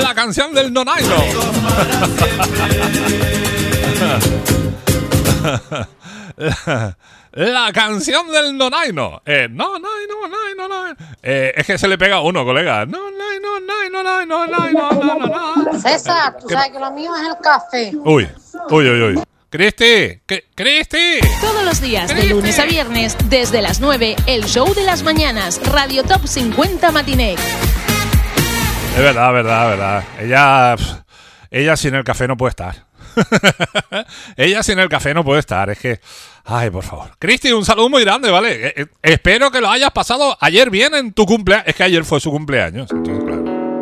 la canción del Nonaino. La canción del Nonaino. No. Es que se le pega a uno, colega. No. César, tú sabes que lo mío es el café. Uy. Cristi. Todos los días, de lunes a viernes, desde las 9, el show de las mañanas, Radio Top 50 Matiné. Es verdad. Ella sin el café no puede estar. Ella sin el café no puede estar. Es que... Ay, por favor. Cristi, un saludo muy grande, ¿vale? Espero que lo hayas pasado ayer bien en tu cumpleaños. Es que ayer fue su cumpleaños. Entonces,